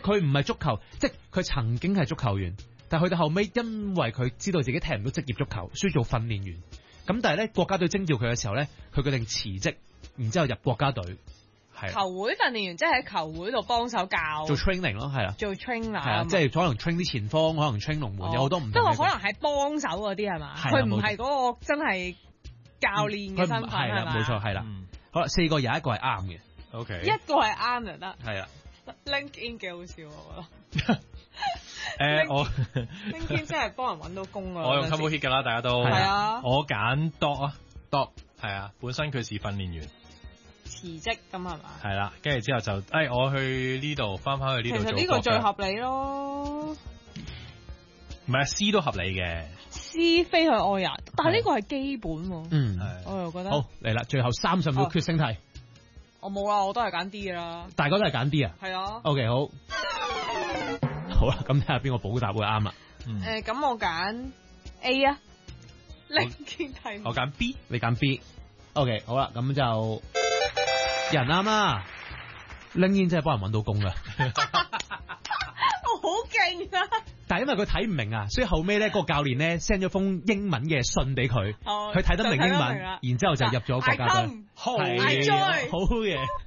佢唔係足球，即係佢曾經係足球員，但係去到後尾，因為佢知道自己踢唔到職業足球，需要做訓練員。咁但係咧，國家隊徵召佢嘅時候咧，佢決定辭職，然之後入國家隊。係球會訓練員即係喺球會度幫手教做 training 咯，係啦， 做 trainer 係啊，即係可能 train 啲前鋒，可能 train 龍門，有好多唔同。 不過可能係幫手嗰啲係嘛？佢唔係嗰個真係教練嘅身份係嘛？ 冇錯，係啦。好啦，4個有一個係啱嘅。 OK， 一個係啱就得。 係啦 ，LinkedIn 幾好笑我覺得。 我 LinkedIn 真係幫人揾到工啊！ 我用 Couple Hit 㗎啦，大家都係啊。 我揀 Dog 啊 ，Dog 係啊，本身佢是訓練員。 辭職咁係嘛？ 係啦，跟住之後就，我去呢度，翻去呢度做。 其實呢個最合理咯。 唔係 C 都合理嘅。 C 非佢愛人，但係呢個係基本喎。 嗯， 我又覺得。 好嚟啦，最後30秒決勝題。 我冇啦，我都係揀 D 㗎啦。 大家都係揀 D 啊？ 係啊。 OK， 好。好啦，咁睇下邊個補答會啱啊。 咁我揀 A 啊。LinkedIn 題。 我揀 B， 你揀 B。OK， 好啦，咁就人啱啦。LinkedIn 真係幫人揾到工㗎。 我好勁啊！ 但係因為佢睇唔明啊，所以後尾咧個教練咧 send 咗封英文嘅信俾佢，佢睇得明英文，然之後就入咗國家隊。 好嘢，好嘢。